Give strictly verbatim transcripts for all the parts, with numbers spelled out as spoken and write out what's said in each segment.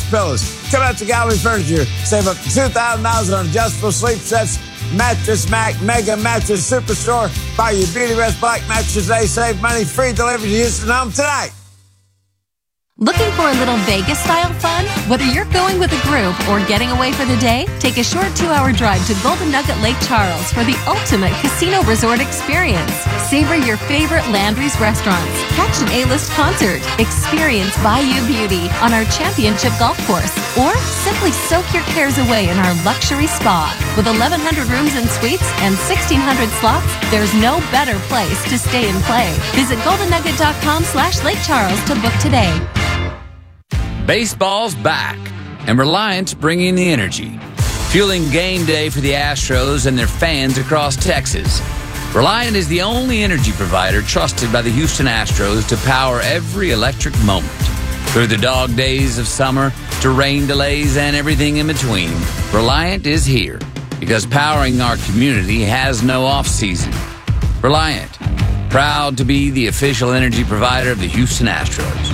pillows. Come out to Gallery Furniture. Save up to two thousand dollars on adjustable sleep sets. Mattress Mac Mega Mattress Superstore. Buy your Beauty Rest Black mattress today. Save money. Free delivery to Houston home tonight. Looking for a little Vegas-style fun? Whether you're going with a group or getting away for the day, take a short two-hour drive to Golden Nugget Lake Charles for the ultimate casino resort experience. Savor your favorite Landry's restaurants, catch an A-list concert, experience Bayou Beauty on our championship golf course, or simply soak your cares away in our luxury spa. With eleven hundred rooms and suites and sixteen hundred slots, there's no better place to stay and play. Visit goldennugget.com slash Lake Charles to book today. Baseball's back, and Reliant's bringing the energy, fueling game day for the Astros and their fans across Texas. Reliant is the only energy provider trusted by the Houston Astros to power every electric moment. Through the dog days of summer to rain delays and everything in between, Reliant is here because powering our community has no off-season. Reliant, proud to be the official energy provider of the Houston Astros.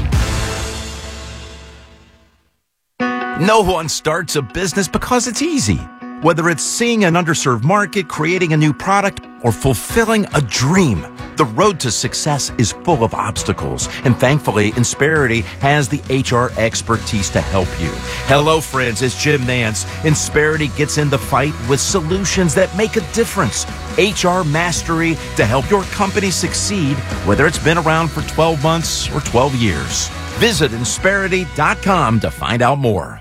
No one starts a business because it's easy. Whether it's seeing an underserved market, creating a new product, or fulfilling a dream, the road to success is full of obstacles. And thankfully, Insperity has the H R expertise to help you. Hello, friends. It's Jim Nance. Insperity gets in the fight with solutions that make a difference. H R mastery to help your company succeed, whether it's been around for twelve months or twelve years. Visit Insperity dot com to find out more.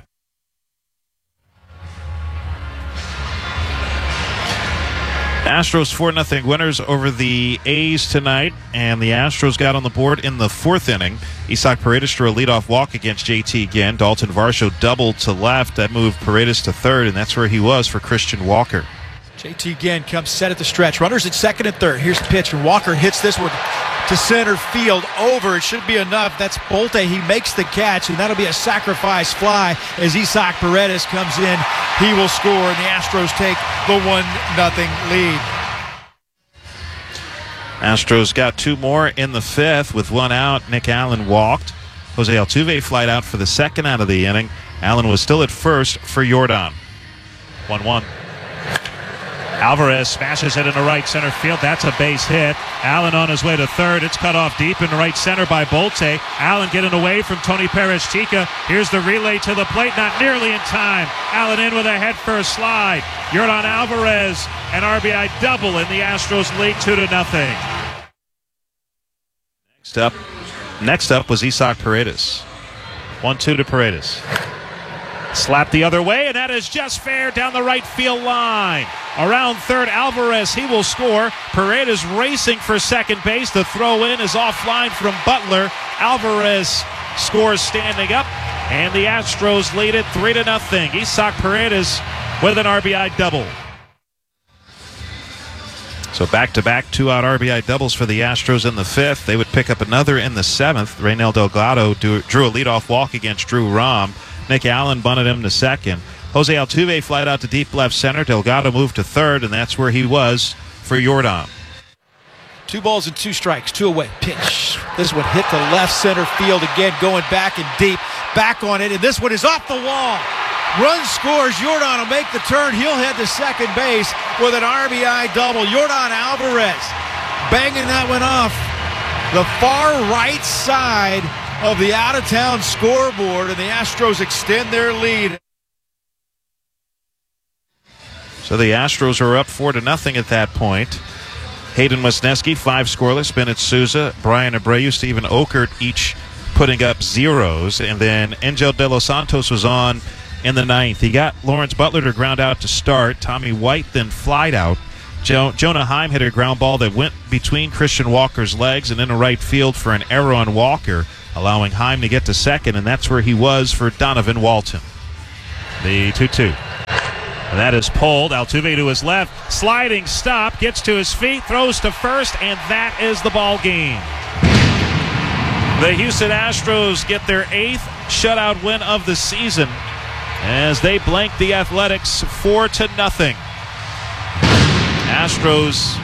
Astros four nothing winners over the A's tonight, and the Astros got on the board in the fourth inning. Isaac Paredes drew a leadoff walk against J T again. Dalton Varsho doubled to left. That moved Paredes to third, and that's where he was for Christian Walker. J T again comes set at the stretch. Runners at second and third. Here's the pitch, and Walker hits this one to center field over. It should be enough. That's Bolte. He makes the catch, and that'll be a sacrifice fly as Isaac Paredes comes in. He will score, and the Astros take the one nothing lead. Astros got two more in the fifth with one out. Nick Allen walked. Jose Altuve flied out for the second out of the inning. Allen was still at first for Yordan. one one. Alvarez smashes it into right center field. That's a base hit. Allen on his way to third. It's cut off deep in right center by Bolte. Allen getting away from Tony Perez-Chica. Here's the relay to the plate. Not nearly in time. Allen in with a head-first slide. Yordan Alvarez, an R B I double, and the Astros lead two to nothing. Next up, next up was Isaac Paredes. one two to Paredes. Slap the other way, and that is just fair down the right field line. Around third, Alvarez, he will score. Paredes racing for second base. The throw in is offline from Butler. Alvarez scores standing up, and the Astros lead it three to nothing. Isaac Paredes with an R B I double. So back-to-back two-out R B I doubles for the Astros in the fifth. They would pick up another in the seventh. Reynel Delgado do, drew a leadoff walk against Drew Rom. Nick Allen bunted him to second. Jose Altuve flied out to deep left center. Delgado moved to third, and that's where he was for Yordan. Two balls and two strikes, two away. Pitch. This one hit the left center field again, going back and deep. Back on it, and this one is off the wall. Run scores. Yordan will make the turn. He'll head to second base with an R B I double. Yordan Alvarez banging that one off the far right side of the out-of-town scoreboard, and the Astros extend their lead. So the Astros are up four to nothing at that point. Hayden Wesneski, five scoreless. Bennett Souza, Brian Abreu, Stephen Okert, each putting up zeros. And then Angel De Los Santos was on in the ninth. He got Lawrence Butler to ground out to start. Tommy White then flied out. Jo- Jonah Heim hit a ground ball that went between Christian Walker's legs and into right field for an error on Walker, allowing Heim to get to second, and that's where he was for Donovan Walton. The two two. And that is pulled. Altuve to his left. Sliding stop. Gets to his feet. Throws to first. And that is the ball game. The Houston Astros get their eighth shutout win of the season as they blank the Athletics four to nothing. Astros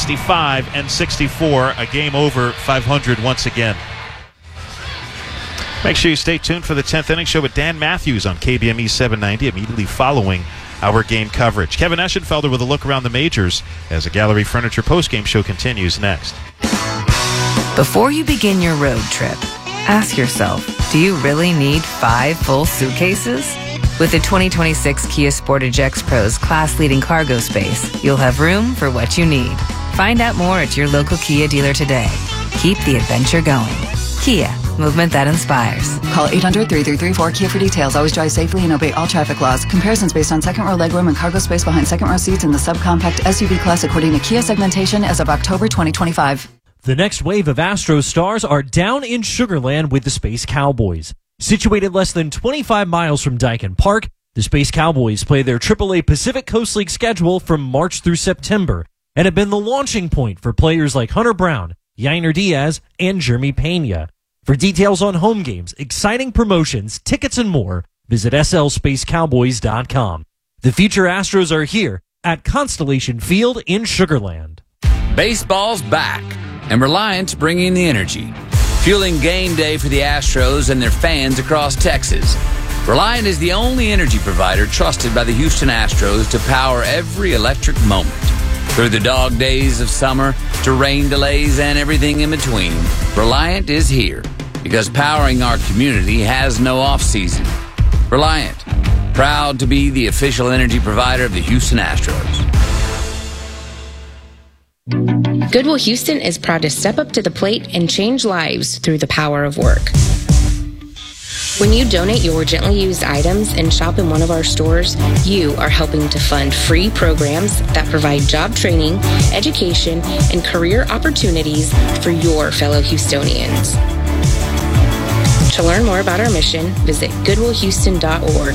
sixty-five and sixty-four. A game over five hundred once again. Make sure you stay tuned for the tenth inning show with Dan Matthews on K B M E seven ninety immediately following our game coverage. Kevin Eschenfelder with a look around the majors as the Gallery Furniture postgame show continues next. Before you begin your road trip, ask yourself, do you really need five full suitcases? With the twenty twenty-six Kia Sportage X-Pro's class-leading cargo space, you'll have room for what you need. Find out more at your local Kia dealer today. Keep the adventure going. Kia, movement that inspires. Call eight hundred, three three three, four K I A for details. Always drive safely and obey all traffic laws. Comparisons based on second row legroom and cargo space behind second row seats in the subcompact S U V class according to Kia segmentation as of October twenty twenty-five. The next wave of Astros stars are down in Sugar Land with the Space Cowboys. Situated less than twenty-five miles from Dyken Park, the Space Cowboys play their triple A Pacific Coast League schedule from March through September and have been the launching point for players like Hunter Brown, Yainer Diaz, and Jeremy Pena. For details on home games, exciting promotions, tickets, and more, visit S L space cowboys dot com. The future Astros are here at Constellation Field in Sugar Land. Baseball's back, and Reliant's bringing the energy, fueling game day for the Astros and their fans across Texas. Reliant is the only energy provider trusted by the Houston Astros to power every electric moment. Through the dog days of summer to rain delays and everything in between, Reliant is here because powering our community has no off-season. Reliant, proud to be the official energy provider of the Houston Astros. Goodwill Houston is proud to step up to the plate and change lives through the power of work. When you donate your gently used items and shop in one of our stores, you are helping to fund free programs that provide job training, education, and career opportunities for your fellow Houstonians. To learn more about our mission, visit goodwill houston dot org.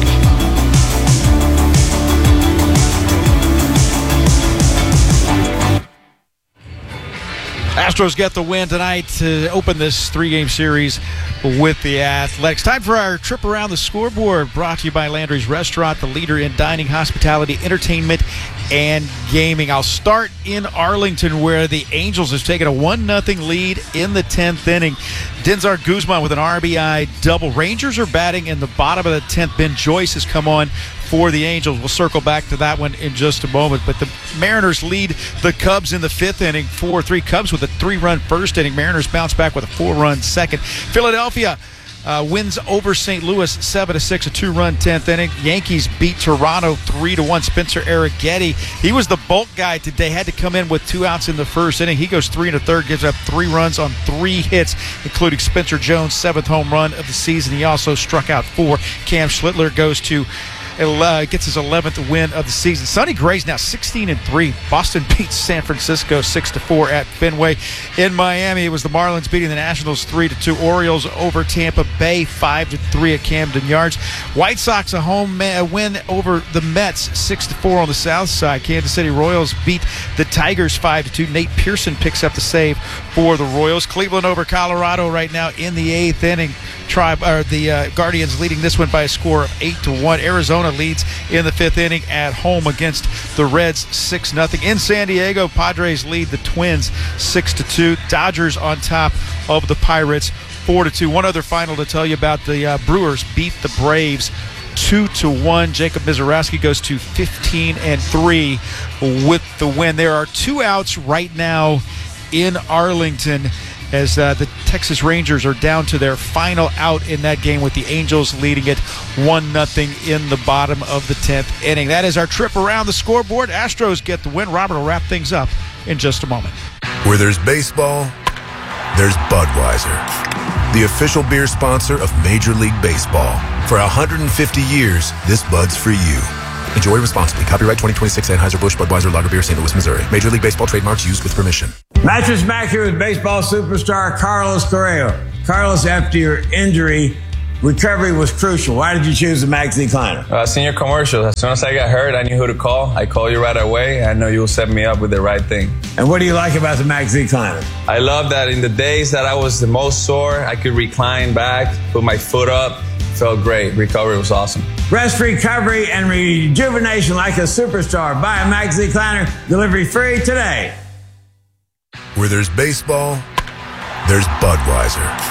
Astros get the win tonight to open this three-game series with the Athletics. Time for our trip around the scoreboard, brought to you by Landry's Restaurant, the leader in dining, hospitality, entertainment, and gaming. I'll start in Arlington, where the Angels have taken a one nothing lead in the tenth inning. Denzar Guzman with an R B I double. Rangers are batting in the bottom of the tenth. Ben Joyce has come on for the Angels. We'll circle back to that one in just a moment. But the Mariners lead the Cubs in the fifth inning, four three. Cubs with a three-run first inning. Mariners bounce back with a four-run second. Philadelphia Uh, wins over Saint Louis seven to six, a two-run tenth inning. Yankees beat Toronto three to one. Spencer Arrighetti, he was the bulk guy today, had to come in with two outs in the first inning. He goes three and a third, gives up three runs on three hits, including Spencer Jones' seventh home run of the season. He also struck out four. Cam Schlittler goes to Uh, gets his eleventh win of the season. Sonny Gray's now sixteen and three. Boston beats San Francisco six to four at Fenway. In Miami, it was the Marlins beating the Nationals three to two. Orioles over Tampa Bay five to three at Camden Yards. White Sox a home ma- win over the Mets six to four on the south side. Kansas City Royals beat the Tigers five to two. Nate Pearson picks up the save for the Royals. Cleveland over Colorado right now in the eighth inning. Tribe or the uh, Guardians leading this one by a score of eight to one. Arizona leads in the fifth inning at home against the Reds six nothing. In San Diego, Padres lead the Twins six to two. Dodgers on top of the Pirates four to two. One other final to tell you about: the uh, Brewers beat the Braves two to one. Jacob Mizorowski goes to fifteen and three with the win. There are two outs right now in Arlington, as uh, the Texas Rangers are down to their final out in that game, with the Angels leading it one nothing in the bottom of the tenth inning. That is our trip around the scoreboard. Astros get the win. Robert will wrap things up in just a moment. Where there's baseball, there's Budweiser, the official beer sponsor of Major League Baseball. For one hundred fifty years, this Bud's for you. Enjoy responsibly. Copyright twenty twenty-six Anheuser-Busch Budweiser Lager Beer, Saint Louis, Missouri. Major League Baseball trademarks used with permission. Mattress Mac here with baseball superstar Carlos Correa. Carlos, after your injury, recovery was crucial. Why did you choose the Mac Recliner? Uh, seen your commercial. As soon as I got hurt, I knew who to call. I called you right away. I know you will set me up with the right thing. And what do you like about the Mac Recliner? I love that in the days that I was the most sore, I could recline back, put my foot up. Felt great. Recovery was awesome. Rest, recovery, and rejuvenation like a superstar. Buy a Mac Recliner. Delivery free today. Where there's baseball, there's Budweiser,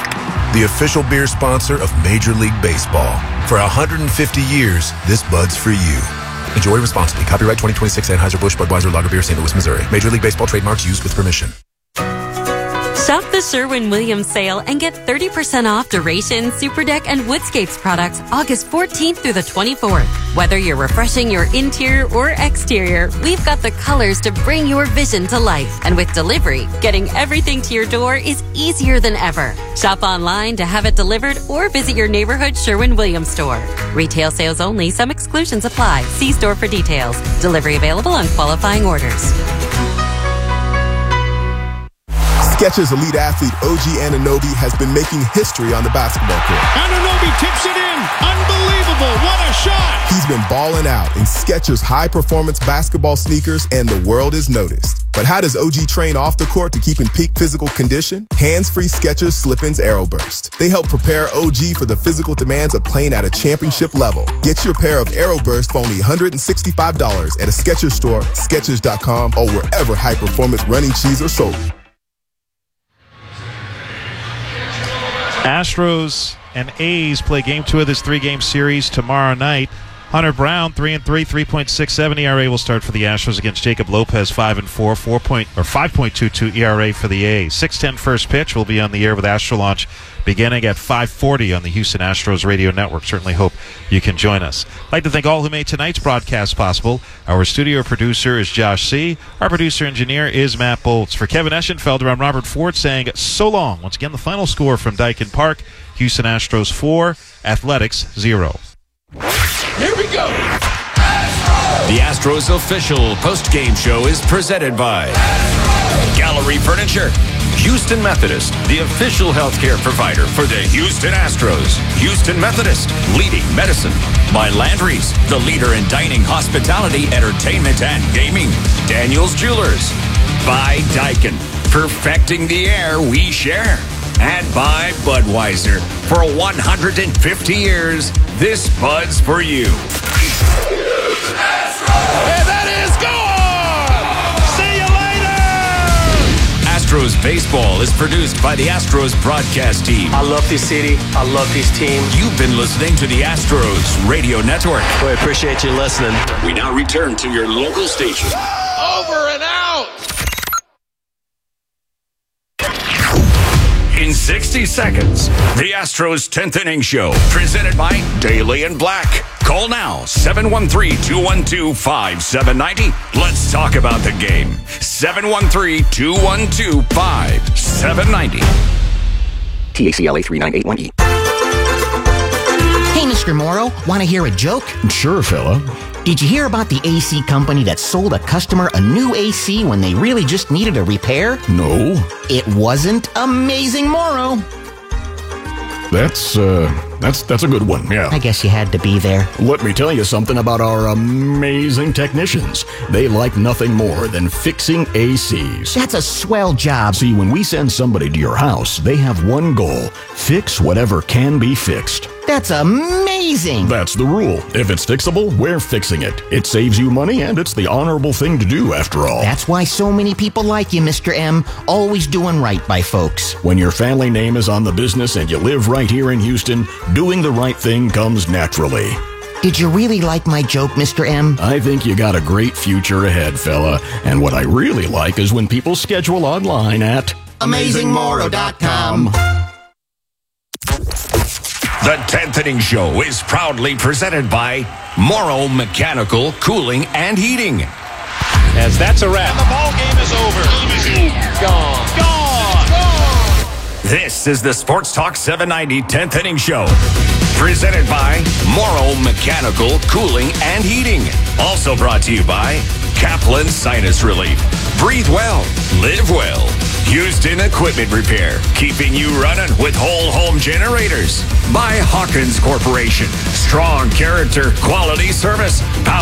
the official beer sponsor of Major League Baseball. For one hundred fifty years, this Bud's for you. Enjoy responsibly. Copyright twenty twenty-six Anheuser-Busch Budweiser Lager Beer, Saint Louis, Missouri. Major League Baseball trademarks used with permission. Shop the Sherwin-Williams sale and get thirty percent off Duration, Superdeck, and Woodscapes products August fourteenth through the twenty-fourth. Whether you're refreshing your interior or exterior, we've got the colors to bring your vision to life. And with delivery, getting everything to your door is easier than ever. Shop online to have it delivered or visit your neighborhood Sherwin-Williams store. Retail sales only. Some exclusions apply. See store for details. Delivery available on qualifying orders. Skechers elite athlete O G Anunoby has been making history on the basketball court. Anunoby tips it in. Unbelievable. What a shot. He's been balling out in Skechers high-performance basketball sneakers, and the world is noticed. But how does O G train off the court to keep in peak physical condition? Hands-free Skechers Slip-ins Aeroburst. They help prepare O G for the physical demands of playing at a championship level. Get your pair of Aeroburst for only one hundred sixty-five dollars at a Skechers store, Skechers dot com, or wherever high-performance running shoes are sold. Astros and A's play game two of this three-game series tomorrow night. Hunter Brown, three and three, three point six seven E R A will start for the Astros against Jacob Lopez, five and four, four point or five point two two E R A for the A's. six ten first pitch. Will be on the air with Astro Launch beginning at five forty on the Houston Astros radio network. Certainly hope you can join us. I'd like to thank all who made tonight's broadcast possible. Our studio producer is Josh C. Our producer engineer is Matt Bolts. For Kevin Eschenfelder, I'm Robert Ford saying so long. Once again, the final score from Daikin Park: Houston Astros four, Athletics zero. Here we go. The Astros official post-game show is presented by Gallery Furniture. Houston Methodist, the official healthcare provider for the Houston Astros. Houston Methodist, leading medicine. By Landry's, the leader in dining, hospitality, entertainment, and gaming. Daniel's Jewelers. By Daikin, perfecting the air we share. And by Budweiser. For one hundred fifty years, this Bud's for you. And that is gone! See you later! Astros Baseball is produced by the Astros broadcast team. I love this city. I love this team. You've been listening to the Astros Radio Network. We appreciate you listening. We now return to your local station. Over and out! In sixty seconds, the Astros tenth Inning Show, presented by Daly and Black. Call now, seven one three, two one two, five seven nine zero. Let's talk about the game. seven one three, two one two, five seven nine zero. T A C L A three nine eight one E. Hey, Mister Morrow, want to hear a joke? Sure, fella. Did you hear about the A C company that sold a customer a new A C when they really just needed a repair? No. It wasn't Amazing Morrow. That's, uh, that's, that's a good one, yeah. I guess you had to be there. Let me tell you something about our amazing technicians. They like nothing more than fixing A Cs. That's a swell job. See, when we send somebody to your house, they have one goal: fix whatever can be fixed. That's amazing. That's the rule. If it's fixable, we're fixing it. It saves you money, and it's the honorable thing to do, after all. That's why so many people like you, Mister M. Always doing right by folks. When your family name is on the business and you live right here in Houston, doing the right thing comes naturally. Did you really like my joke, Mister M? I think you got a great future ahead, fella. And what I really like is when people schedule online at amazing morrow dot com. The tenth Inning Show is proudly presented by Morrow Mechanical Cooling and Heating. As that's a wrap. And the ball game is over. Gone. Gone. Gone. This is the Sports Talk seven ninety tenth Inning Show. Presented by Morrow Mechanical Cooling and Heating. Also brought to you by Kaplan Sinus Relief. Breathe well. Live well. Houston Equipment Repair, keeping you running with whole home generators. By Hawkins Corporation, strong character, quality service.